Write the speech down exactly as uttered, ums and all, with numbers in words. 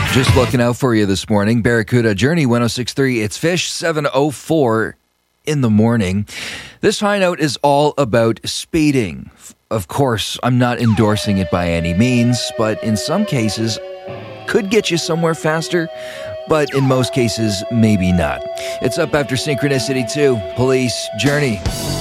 Just looking out for you this morning. Barracuda Journey one oh six point three. It's Fish seven oh four in the morning. This high note is all about speeding. Of course, I'm not endorsing it by any means, but in some cases, could get you somewhere faster, but in most cases, maybe not. It's up after Synchronicity two. Police Journey.